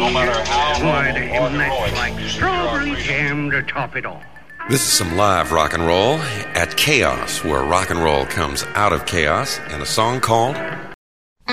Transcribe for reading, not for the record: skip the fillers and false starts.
no matter how Why, to him rock and roll that's is, like you strawberry are jam to top it all. This is some live rock and roll at Chaos, where rock and roll comes out of chaos, and a song called